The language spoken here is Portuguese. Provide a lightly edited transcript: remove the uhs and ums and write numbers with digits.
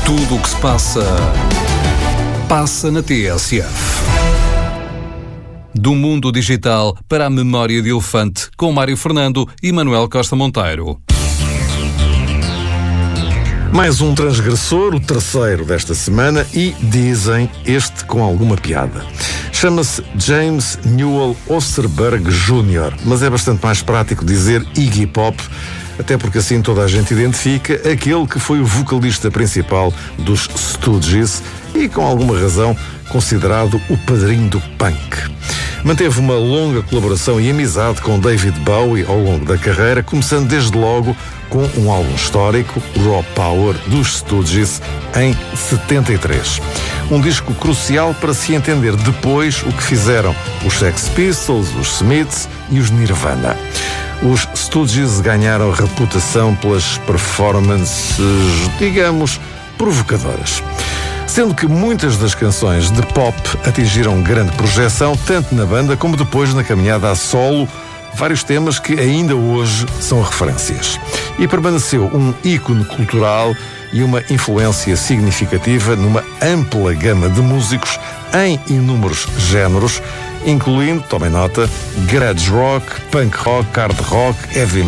Tudo o que se passa na TSF. Do mundo digital para a memória de elefante, com Mário Fernando e Manuel Costa Monteiro. Mais um transgressor, o terceiro desta semana, e dizem este com alguma piada. Chama-se James Newell Osterberg Jr., mas é bastante mais prático dizer Iggy Pop, até porque assim toda a gente identifica aquele que foi o vocalista principal dos Stooges e, com alguma razão, considerado o padrinho do punk. Manteve uma longa colaboração e amizade com David Bowie ao longo da carreira, começando desde logo com um álbum histórico, Raw Power, dos Stooges, em 73. Um disco crucial para se entender depois o que fizeram os Sex Pistols, os Smiths e os Nirvana. Os Stooges ganharam reputação pelas performances, digamos, provocadoras. Sendo que muitas das canções de pop atingiram grande projeção, tanto na banda como depois na caminhada a solo, vários temas que ainda hoje são referências. E permaneceu um ícone cultural e uma influência significativa numa ampla gama de músicos em inúmeros géneros, incluindo, tomem nota, garage rock, punk rock, hard rock, heavy